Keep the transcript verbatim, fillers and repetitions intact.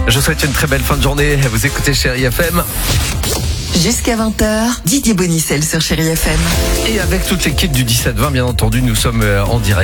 Je vous souhaite une très belle fin de journée. Vous écoutez Chérie F M. Jusqu'à vingt heures, Didier Bonicel sur Chérie F M. Et avec toute l'équipe du dix-sept vingt, bien entendu, nous sommes en direct.